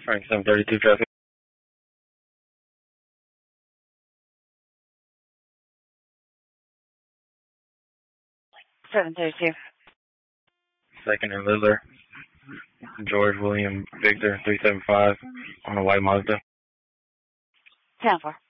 Frank 732 traffic. 732. Second and Littler. George William Victor 375 on a white Mazda. 10-4.